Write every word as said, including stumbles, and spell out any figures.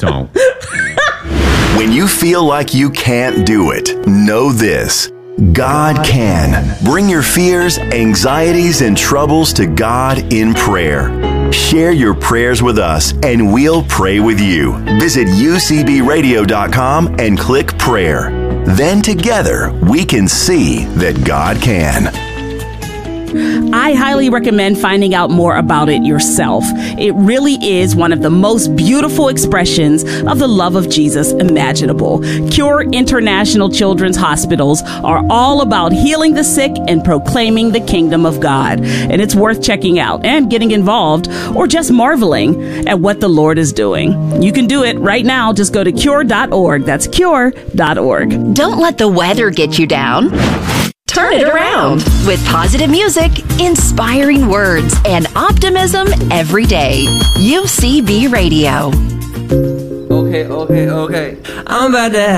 don't. When you feel like you can't do it, know this. God can. Bring your fears, anxieties, and troubles to God in prayer. Share your prayers with us, and we'll pray with you. Visit U C B radio dot com and click prayer. Then together, we can see that God can. I highly recommend finding out more about it yourself. It really is one of the most beautiful expressions of the love of Jesus imaginable. Cure International Children's Hospitals are all about healing the sick and proclaiming the kingdom of God. And it's worth checking out and getting involved, or just marveling at what the Lord is doing. You can do it right now. Just go to cure dot org. That's cure dot org. Don't let the weather get you down. Turn it around with positive music, inspiring words, and optimism every day. U C B Radio. Okay, okay, okay. I'm about to